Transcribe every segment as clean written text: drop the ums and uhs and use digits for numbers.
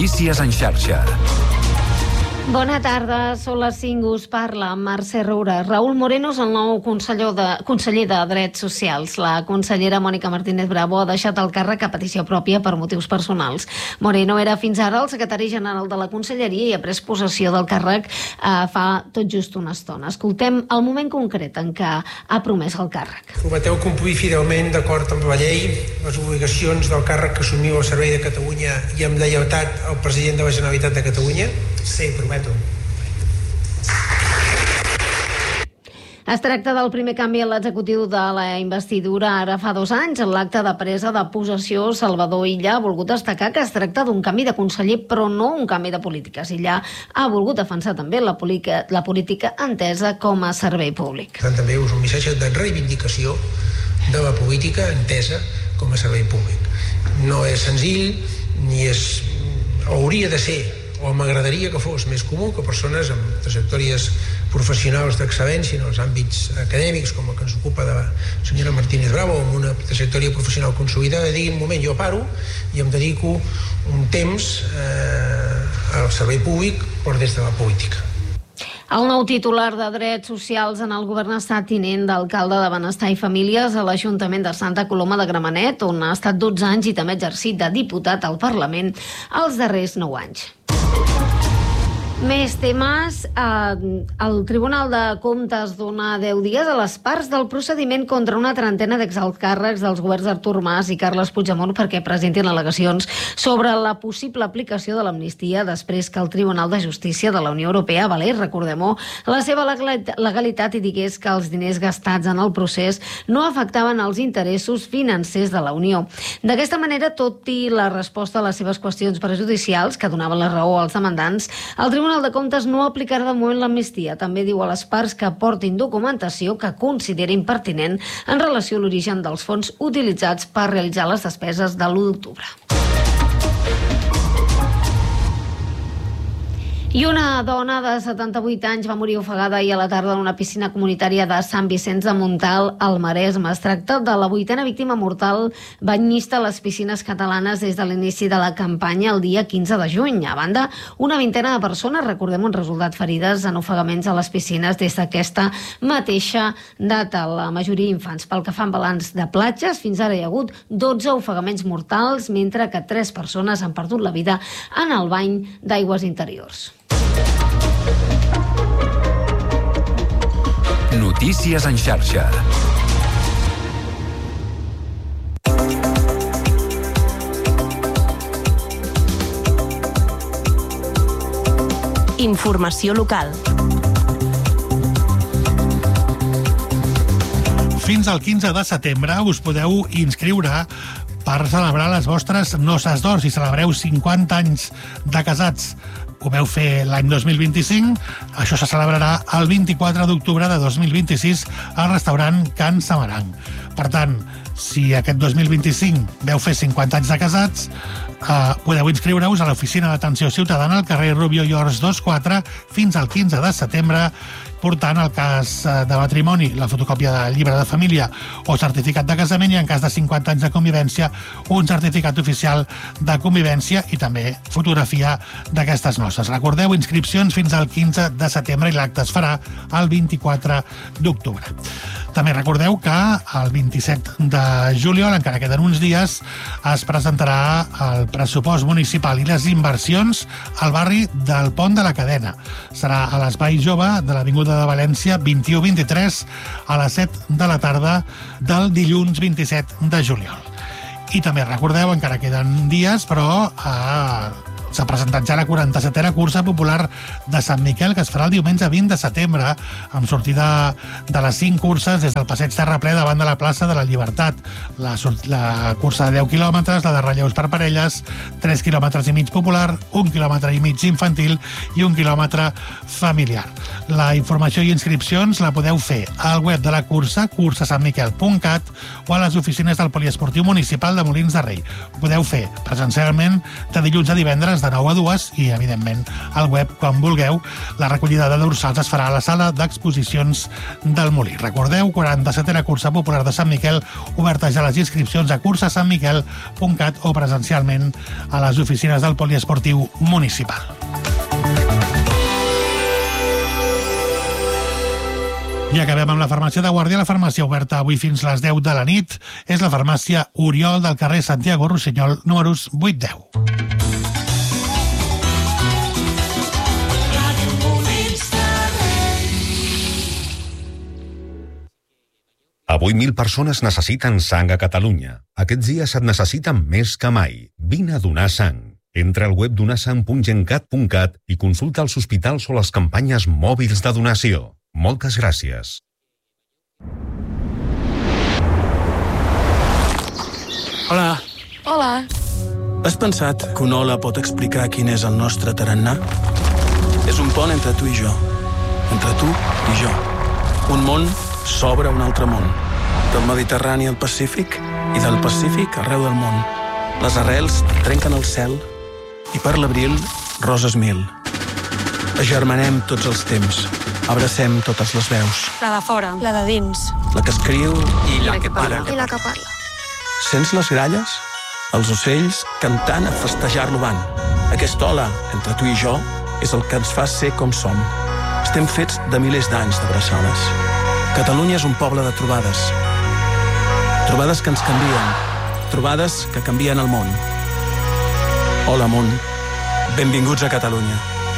Notícies en xarxa. Bona tarda, són les 5, us parla Mercè Roura. Raúl Moreno és el nou conseller de Drets Socials. La consellera Mònica Martínez Bravo ha deixat el càrrec a petició pròpia per motius personals. Moreno era fins ara el secretari general de la conselleria i ha pres possessió del càrrec fa tot just una estona. Escoltem el moment concret en què ha promès el càrrec. Prometeu complir fidelment, d'acord amb la llei, les obligacions del càrrec que assumiu al servei de Catalunya i amb lleialtat al president de la Generalitat de Catalunya? Sí, prometo. Es tracta del primer canvi en l'executiu de la investidura ara fa 2 anys. En l'acte de presa de possessió, Salvador Illa ha volgut destacar que es tracta d'un canvi de conseller, però no un canvi de polítiques. Illa ha volgut defensar també la política entesa com a servei públic. També és un missatge de reivindicació de la política entesa com a servei públic. No és senzill, ni hauria de ser, o m'agradaria que fos més comú que persones amb trajectòries professionals d'excel·lència en els àmbits acadèmics, com el que ens ocupa de la senyora Martínez Bravo, amb una trajectòria professional consolidada, diguin, un moment, jo paro i em dedico un temps al servei públic, però des de la política. El nou titular de Drets Socials en el govern ha estat tinent d'alcalde de Benestar i Famílies a l'Ajuntament de Santa Coloma de Gramenet, on ha estat 12 anys i també ha exercit de diputat al Parlament els darrers 9 anys. Més temes. El Tribunal de Comptes dona 10 dies a les parts del procediment contra una trentena d'exaltcàrrecs dels governs Artur Mas i Carles Puigdemont perquè presentin al·legacions sobre la possible aplicació de l'amnistia després que el Tribunal de Justícia de la Unió Europea avalés, recordem-ho, la seva legalitat i digués que els diners gastats en el procés no afectaven els interessos financers de la Unió. D'aquesta manera, tot i la resposta a les seves qüestions prejudicials, que donaven la raó als demandants, el Tribunal de Comptes no aplicarà de moment l'amnistia. També diu a les parts que aportin documentació que considerin pertinent en relació a l'origen dels fons utilitzats per realitzar les despeses de l'1 d'octubre. I una dona de 78 anys va morir ofegada ahir a la tarda en una piscina comunitària de Sant Vicenç de Montalt, al Maresme. Es tracta de la 8a víctima mortal banyista a les piscines catalanes des de l'inici de la campanya el dia 15 de juny. A banda, una vintena de persones, recordem, han resultat ferides en ofegaments a les piscines des d'aquesta mateixa data, la majoria infants. Pel que fa en balanç de platges, fins ara hi ha hagut 12 ofegaments mortals, mentre que 3 persones han perdut la vida en el bany d'aigües interiors. Notícies en xarxa. Informació local. Fins al 15 de setembre us podeu inscriure per celebrar les vostres noces d'or. Si celebreu 50 anys de casats, ho veu fer l'any 2025, això se celebrarà el 24 d'octubre de 2026 al restaurant Can Samaranc. Per tant, si aquest 2025 veu fer 50 anys de casats, podeu inscriure-us a l'Oficina d'Atenció Ciutadana al carrer Rubió i Ors 24 fins al 15 de setembre, portant el cas de matrimoni, la fotocòpia del llibre de família o certificat de casament, i en cas de 50 anys de convivència, un certificat oficial de convivència i també fotografia d'aquestes noces. Recordeu, inscripcions fins al 15 de setembre i l'acte es farà el 24 d'octubre. També recordeu que el 27 de juliol, encara queden uns dies, es presentarà el pressupost municipal i les inversions al barri del Pont de la Cadena. Serà a l'Espai Jove de l'Avinguda de València 21-23 a les 7 de la tarda del dilluns 27 de juliol. I també recordeu, encara queden dies, però s'ha presentat ja la 47a cursa popular de Sant Miquel, que es farà el diumenge 20 de setembre, amb sortida de les 5 curses des del passeig Terraplè davant de la plaça de la Llibertat. La cursa de 10 quilòmetres, la de relleus per parelles, 3 quilòmetres i mig popular, 1 quilòmetre i mig infantil i 1 quilòmetre familiar. La informació i inscripcions la podeu fer al web de la cursa, cursasantmiquel.cat, o a les oficines del Poliesportiu Municipal de Molins de Rei. Ho podeu fer presencialment de dilluns a divendres de 9 a 2 i, evidentment, al web quan vulgueu. La recollida de dorsals es farà a la sala d'exposicions del Molí. Recordeu, 47a cursa popular de Sant Miquel, oberta ja les inscripcions a cursasantmiquel.cat o presencialment a les oficines del poliesportiu municipal. I acabem amb la farmàcia de Guàrdia. La farmàcia oberta avui fins les 10 de la nit és la farmàcia Oriol del carrer Santiago Rossinyol, números 8-10. Avui 1.000 persones necessiten sang a Catalunya. Aquests dies et necessiten més que mai. Vine a donar sang. Entra al web donarsang.gencat.cat i consulta els hospitals o les campanyes mòbils de donació. Moltes gràcies. Hola. Hola. Has pensat que una ola pot explicar quin és el nostre tarannà? És un pont entre tu i jo. Entre tu i jo. Un món s'obre a un altre món. Del Mediterrani al Pacífic i del Pacífic arreu del món. Les arrels trenquen el cel i per l'abril roses mil. Agermanem tots els temps. Abracem totes les veus. La de fora. La de dins. La que escriu i la que parla. I la que parla. Sents les gralles? Els ocells cantant a festejar-lo van. Aquesta ola entre tu i jo és el que ens fa ser com som. Estem fets de milers d'anys d'abraçades. Catalunya és un poble de trobades. Trobades que ens canvien. Trobades que canvien el món. Hola, món. Benvinguts a Catalunya.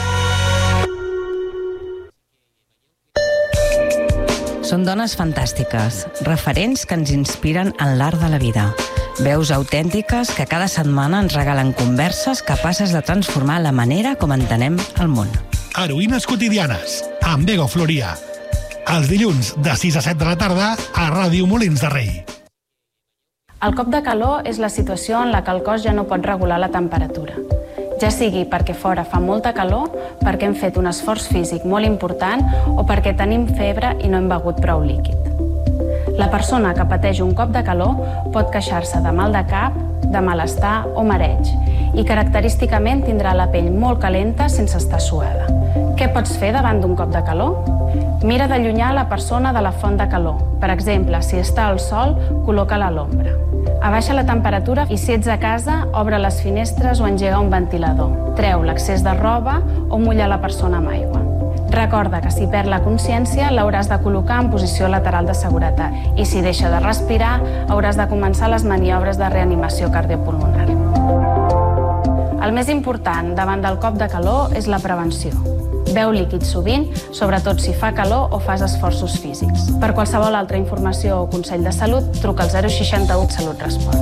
Són dones fantàstiques, referents que ens inspiren en l'art de la vida. Veus autèntiques que cada setmana ens regalen converses capaces de transformar la manera com entenem el món. Heroïnes quotidianes, amb Bego Floria. Els dilluns de 6 a 7 de la tarda a Ràdio Molins de Rei. El cop de calor és la situació en la que el cos ja no pot regular la temperatura. Ja sigui perquè fora fa molta calor, perquè hem fet un esforç físic molt important o perquè tenim febre i no hem begut prou líquid. La persona que pateix un cop de calor pot queixar-se de mal de cap, de malestar o mareig i característicament tindrà la pell molt calenta sense estar suada. Què pots fer davant d'un cop de calor? Mira d'allunyar la persona de la font de calor. Per exemple, si està al sol, col·loca-la a l'ombra. Abaixa la temperatura i si ets a casa, obre les finestres o engega un ventilador. Treu l'excés de roba o mulla la persona amb aigua. Recorda que si perd la consciència l'hauràs de col·locar en posició lateral de seguretat i si deixa de respirar hauràs de començar les maniobres de reanimació cardiopulmonar. El més important davant del cop de calor és la prevenció. Beu líquid sovint, sobretot si fa calor o fas esforços físics. Per qualsevol altra informació o consell de salut, truca al 061 Salut Respon.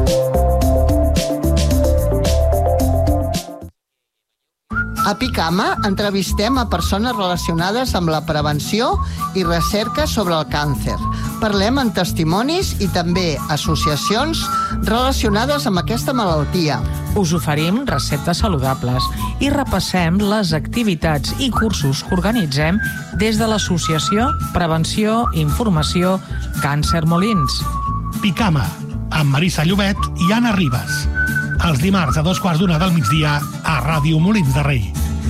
A Picama entrevistem a persones relacionades amb la prevenció i recerca sobre el càncer. Parlem amb testimonis i també associacions relacionades amb aquesta malaltia. Us oferim receptes saludables i repassem les activitats i cursos que organitzem des de l'Associació Prevenció i Informació Càncer Molins. Picama, amb Marissa Llobet i Anna Ribas. Els dimarts a 2:15 del migdia a Ràdio Molins de Rei.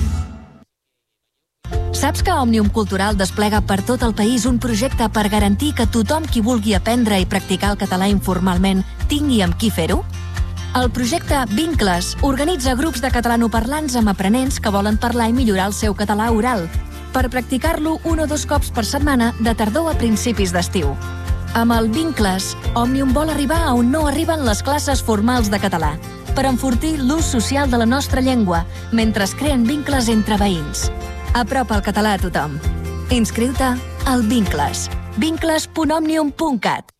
Saps que Òmnium Cultural desplega per tot el país un projecte per garantir que tothom qui vulgui aprendre i practicar el català informalment tingui amb qui fer-ho? El projecte Vincles organitza grups de catalanoparlants amb aprenents que volen parlar i millorar el seu català oral, per practicar-lo 1 o 2 cops per setmana de tardor a principis d'estiu. Amb el Vincles, Òmnium vol arribar a on no arriben les classes formals de català, per enfortir l'ús social de la nostra llengua, mentre es creen vincles entre veïns. Apropa el català a tothom. Inscriu-te al Vincles. vincles.omnium.cat.